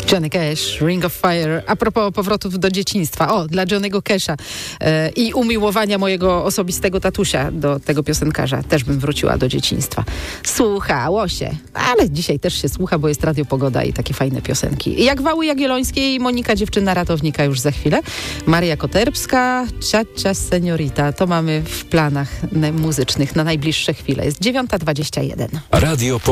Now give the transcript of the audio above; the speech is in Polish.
Johnny Cash, Ring of Fire. A propos powrotów do dzieciństwa. Dla Johnny'ego Casha i umiłowania mojego osobistego tatusia do tego piosenkarza. Też bym wróciła do dzieciństwa. Słuchało się. Ale dzisiaj też się słucha, bo jest Radio Pogoda i takie fajne piosenki. Jak Wały Jagiellońskie i Monika, dziewczyna ratownika już za chwilę. Maria Koterbska, Cia Seniorita. To mamy w planach muzycznych na najbliższe chwile. Jest 9:21. Radio